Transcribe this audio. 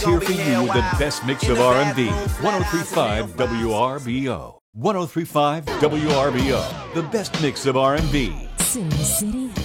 Here for you with the best mix of R&B. 103.5 WRBO. 103.5 WRBO. The best mix of R&B. Sin City